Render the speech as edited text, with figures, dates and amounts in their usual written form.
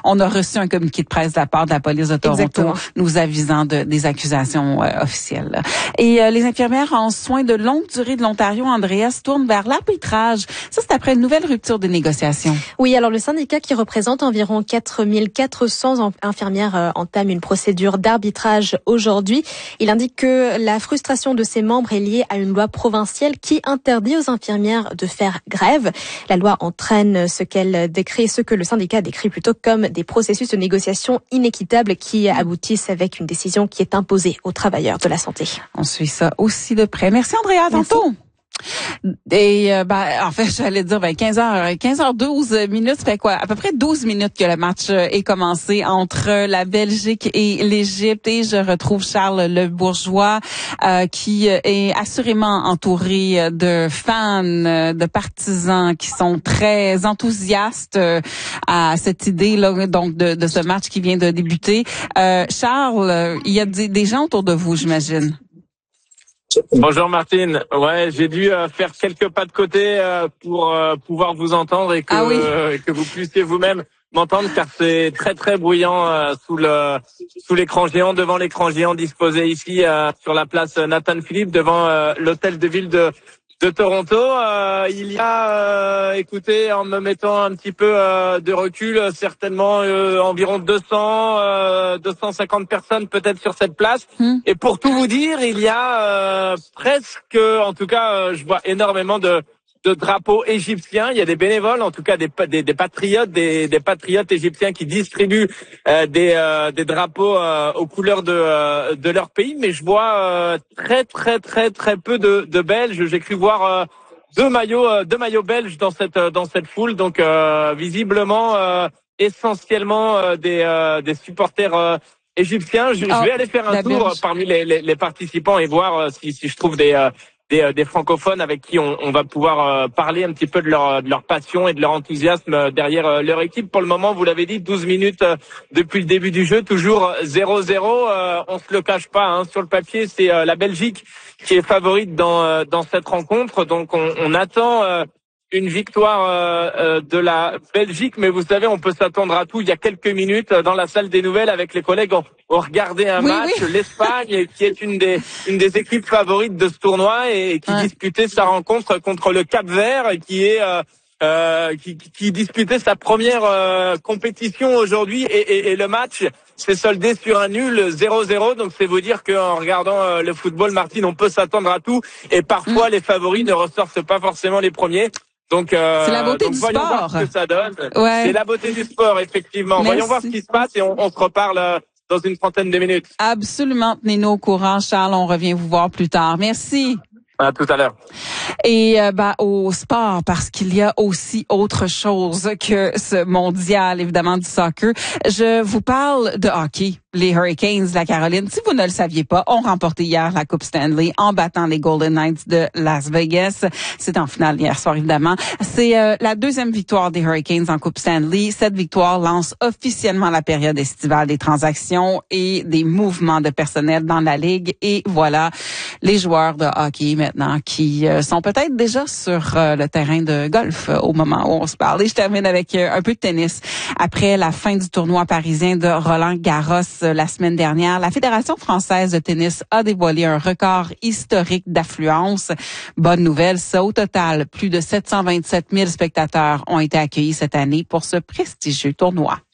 on a reçu un communiqué de presse de la part de la police de Toronto. Exactement. Nous avisant des accusations officielles. Et les infirmières en soins de longue durée de l'Ontario, Andreas, tournent vers l'arbitrage. Ça, c'est après une nouvelle rupture des négociations. Oui, alors le syndicat qui représente environ 4400 infirmières entame une procédure d'arbitrage aujourd'hui. Il indique que la frustration de ses membres est liée à une loi provinciale qui interdit aux infirmières de faire grève. La loi entraîne ce que le syndicat décrit plutôt comme des processus de négociation inéquitables qui aboutissent avec une décision qui est imposée aux travailleurs de la santé. On suit ça aussi de près. Merci Andrea, à tantôt. Et en fait, j'allais dire 15h12 minutes, ça fait quoi? À peu près 12 minutes que le match est commencé entre la Belgique et l'Égypte, et je retrouve Charles Le Bourgeois qui est assurément entouré de fans, de partisans qui sont très enthousiastes à cette idée là, donc de ce match qui vient de débuter. Charles, il y a des gens autour de vous, j'imagine. Bonjour Martine. Ouais, j'ai dû faire quelques pas de côté pour pouvoir vous entendre et que vous puissiez vous-même m'entendre, car c'est très très bruyant sous l'écran géant, devant l'écran géant disposé ici sur la place Nathan Philippe, devant l'hôtel de ville de Toronto. Il y a, écoutez, en me mettant un petit peu de recul, certainement environ 250 personnes peut-être sur cette place. Et pour tout vous dire, il y a presque, en tout cas, je vois énormément de drapeaux égyptiens. Il y a des bénévoles, en tout cas des patriotes, des patriotes égyptiens qui distribuent des drapeaux aux couleurs de leur pays. Mais je vois très peu de Belges. J'ai cru voir deux maillots belges dans cette foule. Donc visiblement essentiellement des supporters égyptiens. Je vais aller faire un tour parmi les participants et voir si je trouve des francophones avec qui on va pouvoir parler un petit peu de leur passion et de leur enthousiasme derrière leur équipe. Pour le moment, vous l'avez dit, 12 minutes depuis le début du jeu, toujours 0-0. On se le cache pas, hein, sur le papier, c'est la Belgique qui est favorite dans cette rencontre. Donc on attend une victoire de la Belgique, mais vous savez, on peut s'attendre à tout. Il y a quelques minutes, dans la salle des nouvelles, avec les collègues, on regardait un match, l'Espagne, qui est une des équipes favorites de ce tournoi et qui disputait sa rencontre contre le Cap-Vert, qui disputait sa première compétition aujourd'hui, et le match s'est soldé sur un nul 0-0. Donc c'est vous dire qu'en regardant le football, Martine, on peut s'attendre à tout, et parfois les favoris ne ressortent pas forcément les premiers. Donc, c'est la beauté du voyons sport. voir ce que ça donne. Ouais. C'est la beauté du sport, effectivement. Merci. Voyons voir ce qui se passe et on se reparle dans une trentaine de minutes. Absolument, tenez-nous au courant, Charles. On revient vous voir plus tard. Merci. À tout à l'heure. Et au sport, parce qu'il y a aussi autre chose que ce mondial, évidemment, du soccer. Je vous parle de hockey. Les Hurricanes de la Caroline, si vous ne le saviez pas, ont remporté hier la Coupe Stanley en battant les Golden Knights de Las Vegas. C'est en finale hier soir, évidemment. C'est la deuxième victoire des Hurricanes en Coupe Stanley. Cette victoire lance officiellement la période estivale des transactions et des mouvements de personnel dans la Ligue. Et voilà, les joueurs de hockey maintenant qui sont peut-être déjà sur le terrain de golf au moment où on se parle. Et je termine avec un peu de tennis. Après la fin du tournoi parisien de Roland-Garros la semaine dernière, la Fédération française de tennis a dévoilé un record historique d'affluence. Bonne nouvelle, ça, au total, plus de 727 000 spectateurs ont été accueillis cette année pour ce prestigieux tournoi.